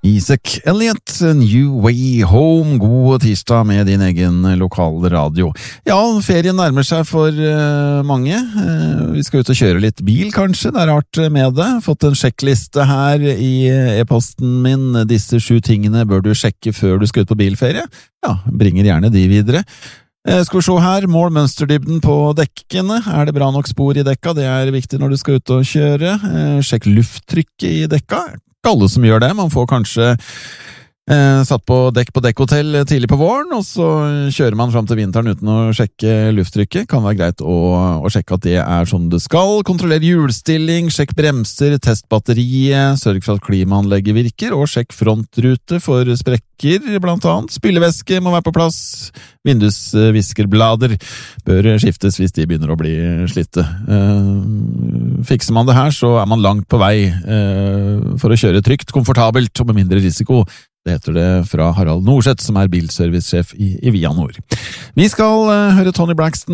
Isaac Elliott, New Way Home, god tirsdag med din egen lokale radio. Ja, ferien nærmer seg for mange. Vi skal ut og kjøre litt bil kanskje, det rart med det. Fått en sjekkliste her i e-posten min. Disse 7 tingene bør du sjekke før du skal ut på bilferie. Ja, bringer gjerne de videre. Skal vi se her, mål mønsterdybden på dekkene. Er det bra nok spor i dekka? Det er viktig når du skal ut og kjøre. Sjekk lufttrykket i dekka. Alle som gjør det, man får kanskje satt på dekkhotell tidlig på våren, og så kjører man frem til vinteren uten å sjekke lufttrykket. Kan være greit å sjekke at det er som det skal. Kontroller hjulstilling, sjekk bremser, test batteriet, sørg for at klimaanlegget virker, og sjekk frontrute for sprekker, blant annet. Spylevæske må være på plass. Vindusviskerblader bør skiftes hvis de begynner å bli slitte. Fikser man det her, så er man langt på vei for å kjøre trygt, komfortabelt og med mindre risiko. Det heter det fra Harald Norseth, som er bilservicesjef i Via Nord. Vi skal høre Tony Braxton